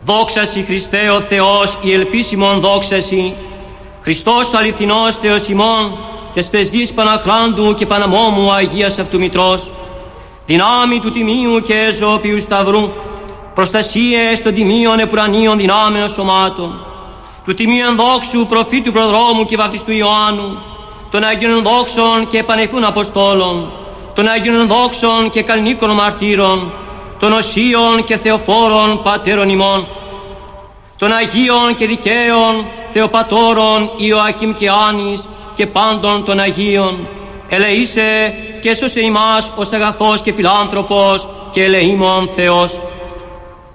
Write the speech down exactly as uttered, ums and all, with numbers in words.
Δόξασι Χριστέ ο Θεός, η ελπίσιμον δόξασι. Χριστός αληθινός Θεός ημών, τες πεσγής Παναχράντου και Παναμόμου Αγίας αυτού Μητρός, δυνάμει του τιμίου και ζωοποιού σταυρού, προστασίες των τιμίων επουρανίων δυνάμεων σωμάτων, του τιμίου ενδόξου προφήτου προδρόμου και βαπτιστού Ιωάννου, των Αγίων δόξων και επανεφούν Αποστόλων, των Αγίων δόξων και καλλινίκων μαρτύρων, των οσίων και θεοφόρων πατέρων ημών, των Αγίων και δικαίων Θεοπατώρων Ιωακήμ και Άνης και πάντων των Αγίων, ελεήσε και σώσε ημάς ως αγαθός και φιλάνθρωπος και ελεήμων Θεός.